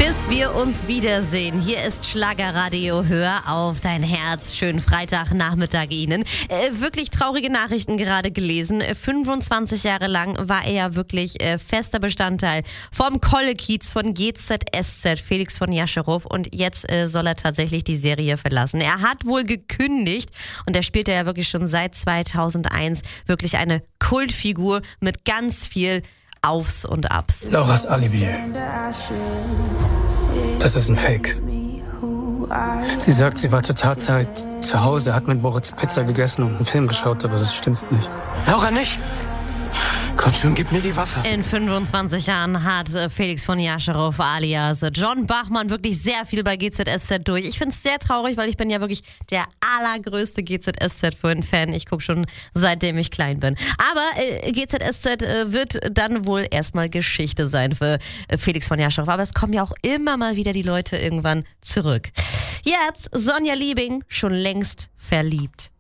Bis wir uns wiedersehen. Hier ist Schlagerradio. Hör auf dein Herz. Schönen Freitagnachmittag Ihnen. Wirklich traurige Nachrichten gerade gelesen. 25 Jahre lang war er ja wirklich fester Bestandteil vom Kollekiez von GZSZ, Felix von Jascherow. Und jetzt soll er tatsächlich die Serie verlassen. Er hat wohl gekündigt und er spielte ja wirklich schon seit 2001 wirklich eine Kultfigur mit ganz viel Aufs und Abs. Lauras Alibi. Das ist ein Fake. Sie sagt, sie war zur Tatzeit zu Hause, hat mit Moritz Pizza gegessen und einen Film geschaut, aber das stimmt nicht. Laura nicht! Komm schon, gib mir die Waffe. In 25 Jahren hat Felix von Jascherow alias John Bachmann wirklich sehr viel bei GZSZ durch. Ich finde es sehr traurig, weil ich bin ja wirklich der allergrößte GZSZ-Fan. Ich gucke schon seitdem ich klein bin. Aber GZSZ wird dann wohl erstmal Geschichte sein für Felix von Jascherow. Aber es kommen ja auch immer mal wieder die Leute irgendwann zurück. Jetzt Sonja Liebing schon längst verliebt.